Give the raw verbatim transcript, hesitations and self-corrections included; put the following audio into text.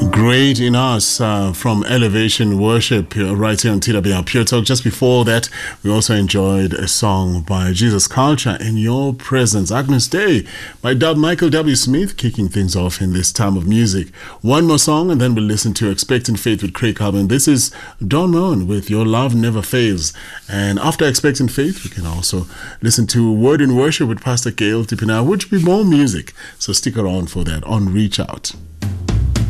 Great in Us uh, from Elevation Worship uh, right here on T W R Pure Talk. Just before that, we also enjoyed a song by Jesus Culture, In Your Presence. Agnus Dei by Dub Michael W. Smith, kicking things off in this time of music. One more song and then we'll listen to Expecting Faith with Craig Harbin. This is Don Moen with Your Love Never Fails. And after Expecting Faith, we can also listen to Word in Worship with Pastor Gail Tipina, which will be more music. So stick around for that on Reach Out.